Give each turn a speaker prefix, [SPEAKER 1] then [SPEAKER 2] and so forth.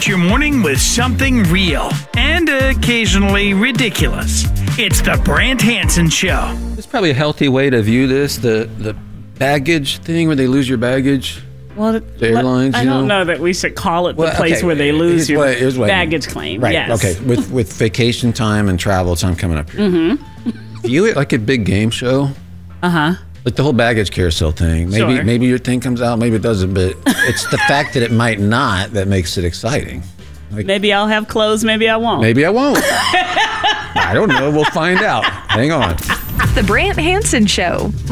[SPEAKER 1] Start your morning with something real and occasionally ridiculous. It's the Brant Hansen Show.
[SPEAKER 2] It's probably a healthy way to view this, the baggage thing where they lose your baggage.
[SPEAKER 3] Well,
[SPEAKER 2] The airlines,
[SPEAKER 3] I don't know that we should call it the place where they lose your baggage claim.
[SPEAKER 2] Right,
[SPEAKER 3] yes.
[SPEAKER 2] okay. With vacation time and travel time coming up here. Mm-hmm. View it like a big game show.
[SPEAKER 3] Uh-huh.
[SPEAKER 2] Like the whole baggage carousel thing. Maybe your thing comes out, maybe it doesn't, but it's the fact that it might not that makes it exciting. Like,
[SPEAKER 3] maybe I'll have clothes, maybe I won't.
[SPEAKER 2] Maybe I won't. I don't know. We'll find out. Hang on.
[SPEAKER 4] The Brant Hansen Show.